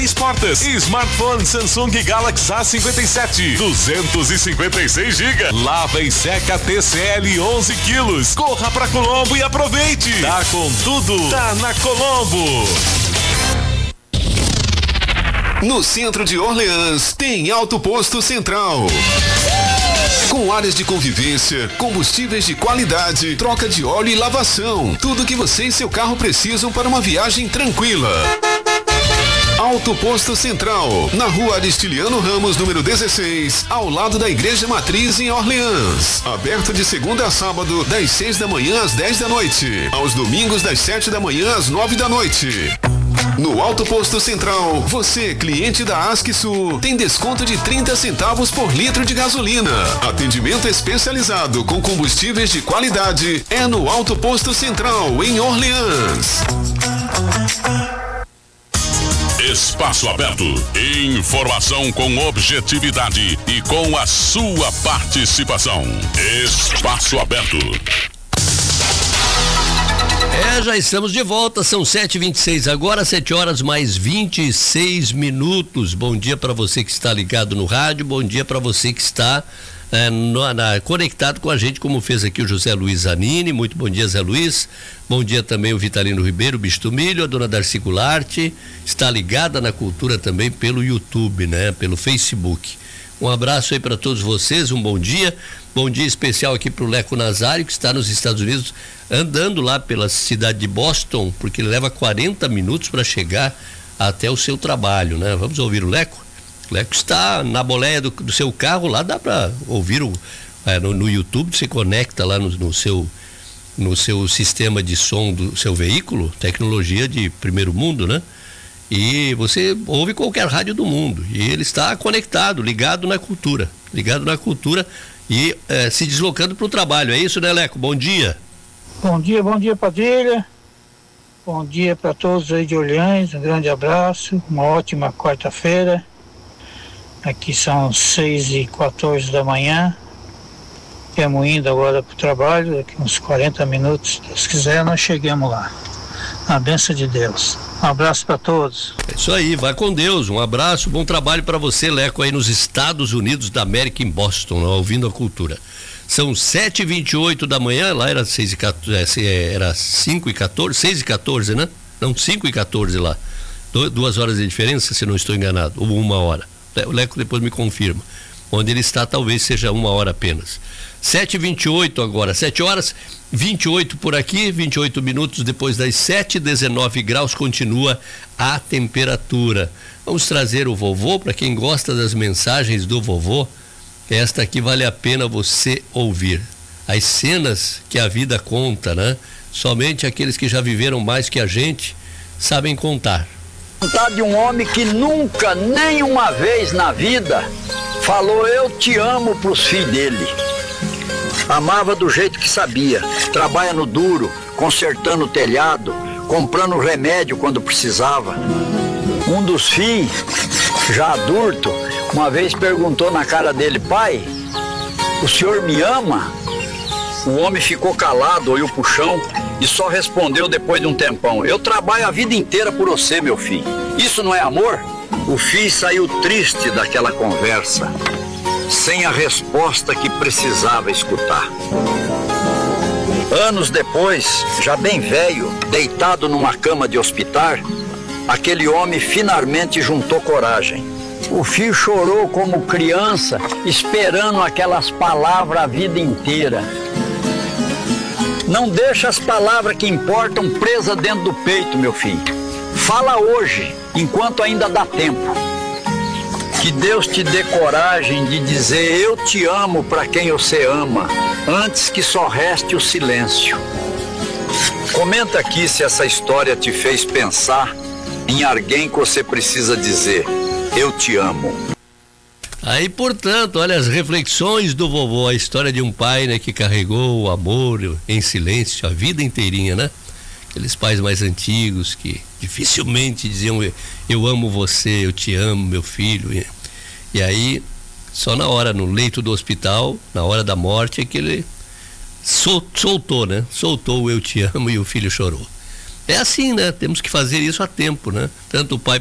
Portas e smartphone Samsung Galaxy A57, 256 GB. Lava e seca TCL 11 quilos. Corra pra Colombo e aproveite. Tá com tudo, tá na Colombo. No centro de Orleans tem Auto Posto Central. Com áreas de convivência, combustíveis de qualidade, troca de óleo e lavação. Tudo que você e seu carro precisam para uma viagem tranquila. Auto Posto Central, na rua Aristiliano Ramos, número 16, ao lado da Igreja Matriz em Orleans. Aberto de segunda a sábado, das 6 da manhã às 10 da noite. Aos domingos, das 7 da manhã às 9 da noite. No Auto Posto Central, você, cliente da ASCSU, tem desconto de 30 centavos por litro de gasolina. Atendimento especializado com combustíveis de qualidade é no Auto Posto Central, em Orleans. Espaço Aberto. Informação com objetividade e com a sua participação. Espaço Aberto. Já estamos de volta, são 7h26 agora, 7 horas mais 26 minutos. Bom dia para você que está ligado no rádio, bom dia para você que está conectado com a gente, como fez aqui o José Luiz Zanini. Muito bom dia, Zé Luiz. Bom dia também o Vitalino Ribeiro, o Bicho do Milho, a dona Darcy Goulart, está ligada na cultura também pelo YouTube, né? Pelo Facebook. Um abraço aí para todos vocês, um bom dia especial aqui para o Leco Nazário, que está nos Estados Unidos, andando lá pela cidade de Boston, porque ele leva 40 minutos para chegar até o seu trabalho, né? Vamos ouvir o Leco? O Leco está na boleia do seu carro, lá dá para ouvir no YouTube, você conecta lá no seu sistema de som do seu veículo, tecnologia de primeiro mundo, né? E você ouve qualquer rádio do mundo, e ele está conectado, ligado na cultura e se deslocando para o trabalho. É isso, né, Leco? Bom dia. Bom dia, Padilha. Bom dia para todos aí de Orleans, um grande abraço, uma ótima quarta-feira. Aqui são 6h14 da manhã. Estamos indo agora para o trabalho, daqui uns 40 minutos, se Deus quiser, nós chegamos lá. Na bênção de Deus. Um abraço para todos. É isso aí, vai com Deus. Um abraço, bom trabalho para você, Leco, aí nos Estados Unidos da América, em Boston, ouvindo a cultura. São 7h28 da manhã, lá era 6h14, era 5h14, 6h14, né? Não, 5h14 lá. 2 horas de diferença, se não estou enganado, ou 1 hora. O Leco depois me confirma. Onde ele está, talvez seja 1 hora apenas. 7h28 agora, 7 horas 28 por aqui, 28 minutos depois das 7, 19 graus, continua a temperatura. Vamos trazer o vovô, para quem gosta das mensagens do vovô, esta aqui vale a pena você ouvir. As cenas que a vida conta, né? Somente aqueles que já viveram mais que a gente sabem contar. Contar de um homem que nunca, nem uma vez na vida, falou eu te amo pros filhos dele. Amava do jeito que sabia, trabalha no duro, consertando o telhado, comprando remédio quando precisava. Um dos filhos, já adulto, uma vez perguntou na cara dele: pai, o senhor me ama? O homem ficou calado, olhou pro chão e só respondeu depois de um tempão: eu trabalho a vida inteira por você, meu filho. Isso não é amor? O filho saiu triste daquela conversa, sem a resposta que precisava escutar. Anos depois, já bem velho, deitado numa cama de hospital, aquele homem finalmente juntou coragem. O filho chorou como criança, esperando aquelas palavras a vida inteira. Não deixa as palavras que importam presas dentro do peito, meu filho. Fala hoje, enquanto ainda dá tempo. Que Deus te dê coragem de dizer eu te amo para quem você ama, antes que só reste o silêncio. Comenta aqui se essa história te fez pensar em alguém que você precisa dizer eu te amo. Aí, portanto, olha as reflexões do vovô, a história de um pai, né, que carregou o amor em silêncio a vida inteirinha, né? Aqueles pais mais antigos que dificilmente diziam eu amo você, eu te amo, meu filho. E aí, só na hora, no leito do hospital, na hora da morte, é que ele soltou, né? Soltou o eu te amo e o filho chorou. É assim, né? Temos que fazer isso a tempo, né? Tanto o pai